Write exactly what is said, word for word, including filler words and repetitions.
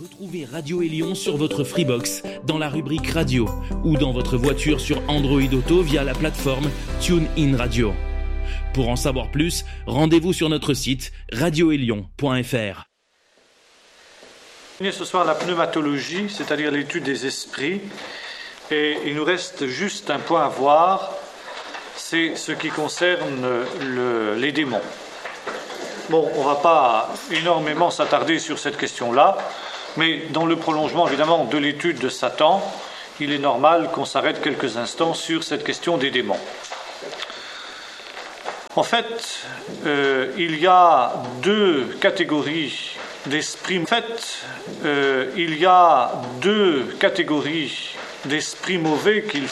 Retrouvez Radio Élion sur votre Freebox, dans la rubrique Radio, ou dans votre voiture sur Android Auto via la plateforme TuneIn Radio. Pour en savoir plus, rendez-vous sur notre site radio élion point f r. Ce soir la pneumatologie, c'est-à-dire l'étude des esprits, et il nous reste juste un point à voir, c'est ce qui concerne le, les démons. Bon, on ne va pas énormément s'attarder sur cette question-là, mais dans le prolongement évidemment de l'étude de Satan, il est normal qu'on s'arrête quelques instants sur cette question des démons. En fait, euh, il y a deux catégories d'esprits. En fait, euh, il y a deux catégories d'esprits mauvais qu'il